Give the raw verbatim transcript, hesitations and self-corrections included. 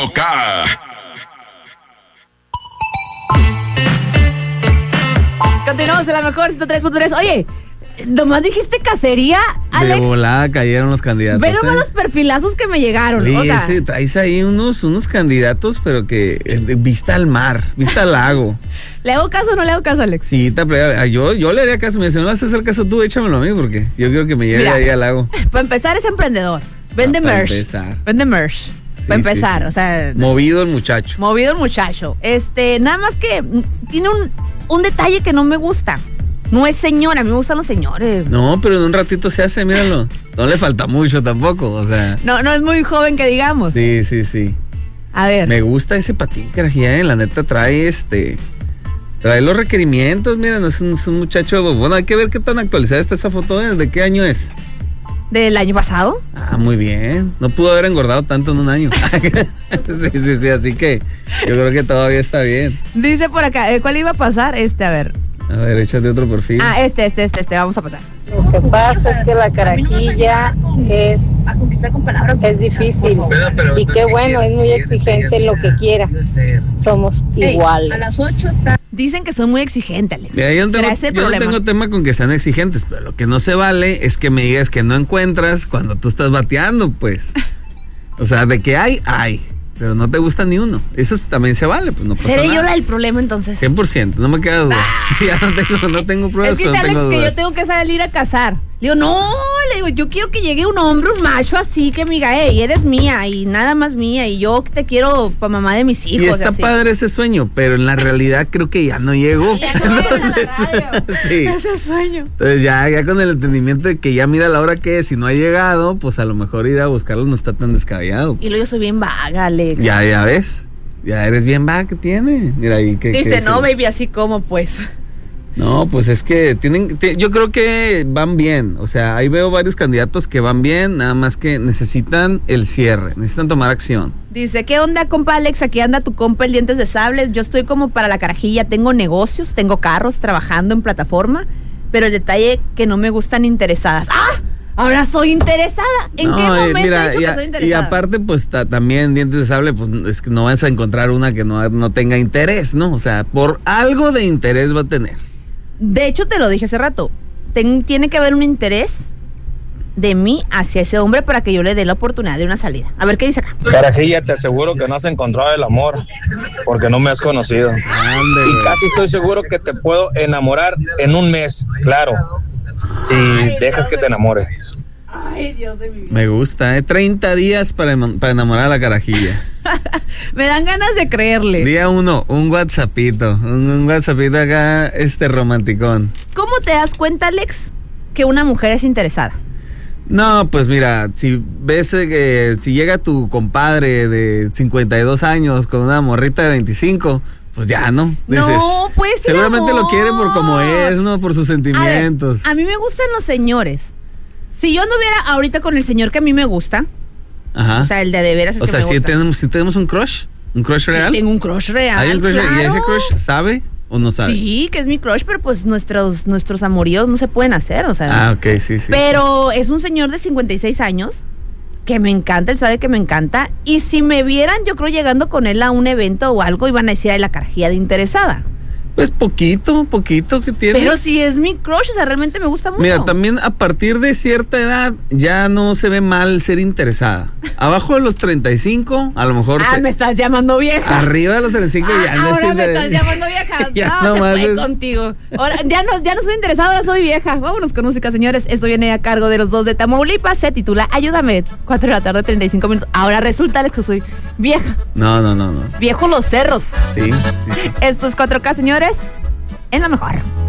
Continuamos en la mejor ciento tres punto tres. Oye, nomás dijiste cacería, Alex. De volada cayeron los candidatos. Pero ¿eh? los perfilazos que me llegaron. Sí, o sea, ese, traes ahí unos, unos candidatos, pero que eh, vista al mar, vista al lago. ¿Le hago caso o no le hago caso, Alex? Sí, te, yo, yo le haría caso. Me dice, no le vas a hacer caso tú, échamelo a mí, porque yo quiero que me lleve Mira, ahí al lago. Para empezar, es emprendedor. Vende Ah, para merch. empezar. Vende merch. Sí, para empezar, sí, sí. o sea. Movido el muchacho. Movido el muchacho. Este, nada más que mm, tiene un, un detalle que no me gusta. No es señor, a mí me gustan los señores. No, pero en un ratito se hace, míralo. No le falta mucho tampoco, o sea. No, no es muy joven que digamos. Sí, sí, sí. A ver. Me gusta ese patín, carajía, eh. La neta trae este. Trae los requerimientos, mira, no es un, es un muchacho. Bueno, hay que ver qué tan actualizada está esa foto, ¿eh? ¿De qué año es? ¿Del año pasado? Ah, muy bien. No pudo haber engordado tanto en un año. Sí, sí, sí, así que yo creo que todavía está bien. Dice por acá, ¿cuál iba a pasar? Este, a ver. A ver, échate otro perfil. Ah, este, este, este, este, vamos a pasar. Lo que pasa es que la carajilla es, es difícil y qué bueno, es muy exigente en lo que quiera. Somos iguales. A las ocho está. Dicen que son muy exigentes, Alex. Mira, yo no tengo, ese yo no tengo tema con que sean exigentes, pero lo que no se vale es que me digas que no encuentras cuando tú estás bateando, pues. O sea, de que hay, hay. Pero no te gusta ni uno. Eso también se vale, pues no pasa ¿Seré nada. yo la del problema entonces? cien por ciento, no me queda duda. Ah. Ya no tengo, no tengo pruebas. Es que dice no Alex tengo que dudas. yo tengo que salir a cazar. Le digo, no, le digo, yo quiero que llegue un hombre, un macho así que me diga, hey, eres mía y nada más mía y yo te quiero pa' mamá de mis hijos. Y está así. padre ese sueño, pero en la realidad creo que ya no llegó. Entonces, sí. Ese sueño. Entonces ya, ya con el entendimiento de que ya mira la hora que es, si no ha llegado, pues a lo mejor ir a buscarlo no está tan descabellado. Y luego yo soy bien vaga, Alex. Ya, ya ves. Ya eres bien vaga, ¿qué tiene? Mira ahí que. Dice, que no, se... baby, así como pues. No, pues es que tienen, t- yo creo que van bien, o sea, ahí veo varios candidatos que van bien, nada más que necesitan el cierre, necesitan tomar acción. Dice, ¿qué onda, compa Alex? Aquí anda tu compa el Dientes de Sables. Yo estoy como para la carajilla, tengo negocios, tengo carros, trabajando en plataforma, pero el detalle que no me gustan interesadas. ¡Ah! Ahora soy interesada. ¿En No, qué eh, momento mira, he dicho y, que a- soy y interesada? aparte, pues ta- también Dientes de Sable, pues es que no vas a encontrar una que no, no tenga interés, ¿no? O sea, por algo de interés va a tener. De hecho, te lo dije hace rato. Ten- tiene que haber un interés de mí hacia ese hombre para que yo le dé la oportunidad de una salida. A ver qué dice acá. Carajilla, te aseguro que no has encontrado el amor porque no me has conocido. Ándale. Y casi estoy seguro que te puedo enamorar en un mes, claro, si dejas que te enamore. Ay, Dios de mi vida. Me gusta, ¿eh? treinta días para, em- para enamorar a la carajilla. Me dan ganas de creerle. Día uno, un WhatsAppito, un, un WhatsAppito acá, este romanticón. ¿Cómo te das cuenta, Alex, que una mujer es interesada? No, pues mira, si ves eh, que si llega tu compadre de cincuenta y dos años con una morrita de veinticinco, pues ya, ¿no? Dices, No, puede ser seguramente amor. lo quiere por como es, ¿no? Por sus A ver, sentimientos. a mí me gustan los señores. Si yo anduviera ahorita con el señor que a mí me gusta, Ajá. o sea, el de de veras el O que sea, me si gusta. tenemos, si tenemos un crush, un crush Sí, real. tengo un crush real. ¿Hay un crush real? ¿Y claro. ese crush sabe o no sabe? Sí, que es mi crush, pero pues nuestros, nuestros amoríos no se pueden hacer, o sea. Ah, ok, sí, sí. Pero es un señor de cincuenta y seis años que me encanta, él sabe que me encanta. Y si me vieran, yo creo, llegando con él a un evento o algo, iban a decir, ay, la carajilla de interesada. Pues poquito, poquito que tiene. Pero si es mi crush, o sea, realmente me gusta mucho. Mira, también a partir de cierta edad ya no se ve mal ser interesada. Abajo de los treinta y cinco, a lo mejor. Ah, se- me estás llamando vieja. Arriba de los treinta y cinco Ah, ya no es ahora me interés. estás llamando vieja. Ya no, se nomás puede es- contigo. Ahora, ya no, ya no soy interesada, ahora soy vieja. Vámonos con música, señores. Esto viene a cargo de los dos de Tamaulipas. Se titula Ayúdame. cuatro de la tarde, treinta y cinco minutos. Ahora resulta, Alex, que soy vieja. No, no, no, no. Viejo los cerros. Sí, sí, sí. Esto es cuatro K, señores. En la mejor.